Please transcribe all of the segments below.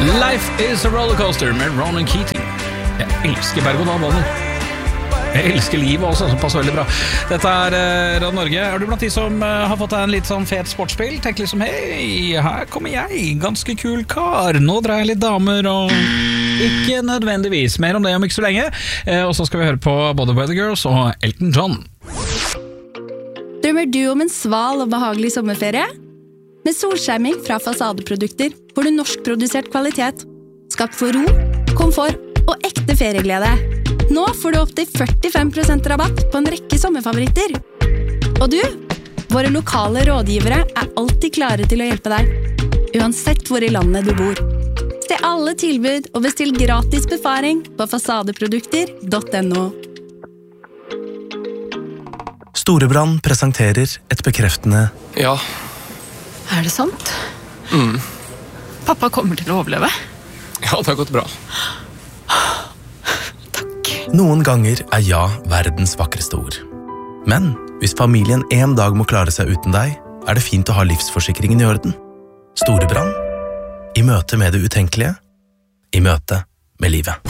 Life is a rollercoaster med Ronan Keating. Jeg elsker berg-og-dal-baner. Jeg elsker livet også, som passer veldig bra. Dette Radio Norge. Er du blant de som har fått deg en litt sånn fet sportsspill? Tenk liksom, hei, her kommer jeg, ganske kul kar. Nå drar jeg litt damer og... Ikke nødvendigvis, mer om det om ikke så lenge. Og så skal vi høre på både Weather Girls og Elton John. Drømmer du om en sval og behagelig sommerferie? Med solskjerming fra Fasadeprodukter får du norskprodusert kvalitet, skapt for ro, komfort og ekte ferieglede. Nå får du opp til 45% rabatt på en rekke sommerfavoritter. Og du, våre lokale rådgivere er alltid klare til å hjelpe deg, uansett hvor i landet du bor. Se alle tilbud og bestill gratis befaring på fasadeprodukter.no. Storebrand presenterer et bekreftende Ja. Er det sant? Pappa kommer til å overleve. Ja, det har gått bra. Takk. Noen ganger er ja verdens vakreste ord. Men hvis familien en dag må klare seg uten deg, er det fint å ha livsforsikringen i orden. Storebrand. I møte med det utenkelige. I møte med livet.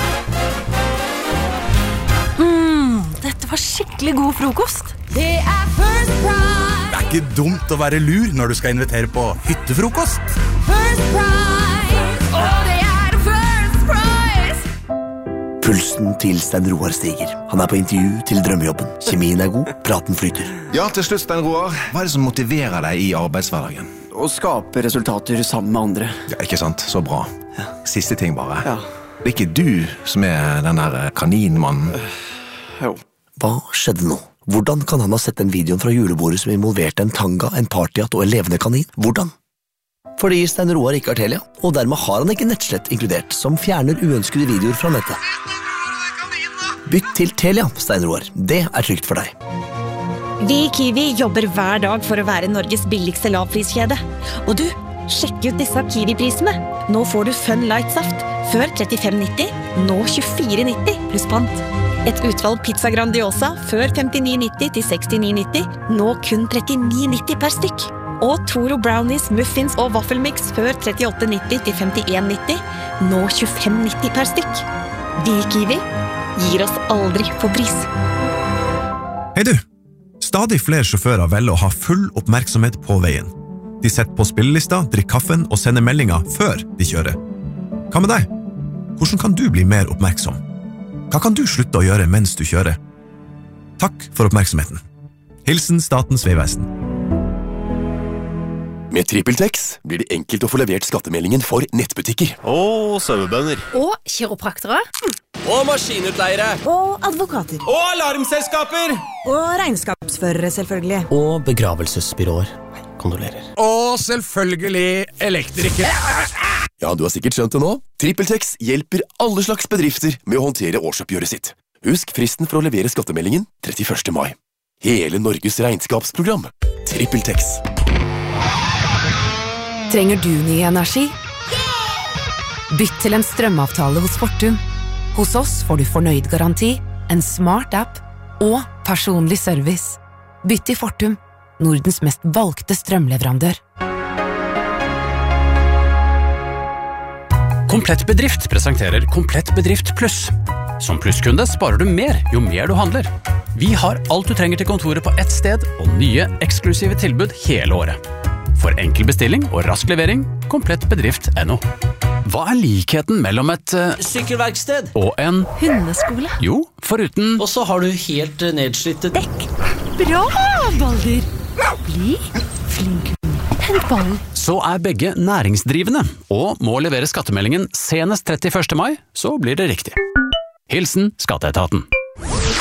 Dette var skikkelig god frokost. Det er First Price. Det er ikke dumt å være lur når du skal invitere på hyttefrokost. First Price. Og det er First Price. Pulsen til Stein Roar stiger. Han er på intervju til drømmejobben. Kjemien er god, praten flyter. Ja, til slutt, Stein Roar. Hva er det som motiverer deg i arbeidshverdagen? Å skape resultater sammen med andre. Ja, ikke sant? Så bra. Ja. Siste ting bare. Ja. Det er ikke du som er den der kaninmannen. Jo. Hva skjedde nå? Hvordan kan han ha sett den videoen fra julebordet som involverte en tanga, en partyhatt og en levende kanin? Hvordan? Fordi Stein Roar ikke har Telia, og dermed har han ikke nettslett inkludert, som fjerner uønskede videoer fra nettet. Bytt til Telia, Stein Roar. Det er trygt for deg. Vi i Kiwi jobber hver dag for å være Norges billigste lavpriskjede. Og du, sjekk ut disse Kiwi-prisene. Nå får du Fun Light Saft. Før 35,90, nå 24,90 pluss pant. Et utvalg pizza Grandiosa før 59,90 til 69,90, nå kun 39,90 per stykk. Og Toro Brownies, muffins og waffelmix før 38,90 til 51,90, nå 25,90 per stykk. Vi i Kiwi gir oss aldri på pris. Hei du! Stadig flere sjåfører velger å ha full oppmerksomhet på veien. De setter på spillelista, drikker kaffen og sender meldinger før de kjører. Hva med deg? Hvordan kan du bli mer oppmerksom? Hva kan du slutte å gjøre mens du kjører? Takk for oppmerksomheten. Hilsen Statens vegvesen. Med TrippelTex blir det enkelt å få levert skattemeldingen for nettbutikker. Og sauebønder. Og kiropraktere. Og maskinutleiere. Og advokater. Og alarmselskaper. Og regnskapsførere, selvfølgelig. Og begravelsesbyråer. Kondolerer. Og selvfølgelig elektrikere. Ja, du har sikkert skjønt det nå. TrippelTex hjelper alle slags bedrifter med å håndtere årsoppgjøret sitt. Husk fristen for å levere skattemeldingen 31. mai. Hele Norges regnskapsprogram. TrippelTex. Trenger du ny energi? Bytt til en strømavtale hos Fortum. Hos oss får du fornøyd garanti, en smart app og personlig service. Bytt til Fortum, Nordens mest valgte strømleverandør. Komplett Bedrift presenterer Komplett Bedrift Pluss. Som plusskunde sparer du mer jo mer du handler. Vi har alt du trenger til kontoret på ett sted, og nye eksklusive tilbud hele året. For enkel bestilling og rask levering, komplettbedrift.no. Hva er likheten mellom et sykkelverksted og en hundeskole? Jo, foruten... Og så har du helt nedslitte dekk. Bra, Balder! Bli flink. Hent ball. Så er begge næringsdrivende, og må levere skattemeldingen senest 31. mai, så blir det riktig. Hilsen Skatteetaten.